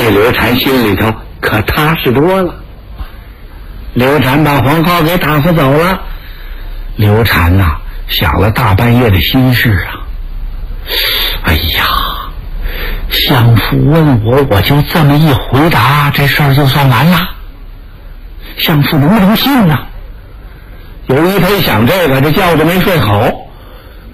这刘禅心里头可踏实多了。刘禅把黄皓给打发走了。刘禅呐，想了大半夜的心事啊。哎呀，相父问我就这么一回答，这事儿就算完了。相父能不能信呢？有一他一想这个，这觉就没睡好。